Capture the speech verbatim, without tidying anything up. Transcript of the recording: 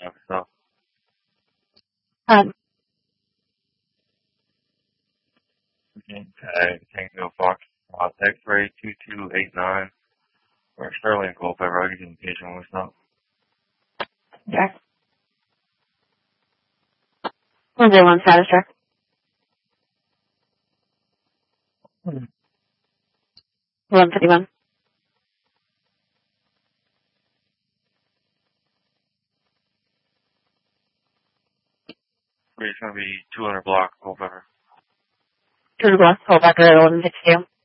Yeah, so. Um, Okay, Tango Fox, uh, X-ray two two eight nine, or Sterling Golf, ever, I'll give you the location when it's not. check. one zero one status check. Hmm. one fifty-one. It's gonna be two hundred block, Golf, ever. two block, hold back at eleven sixty-two.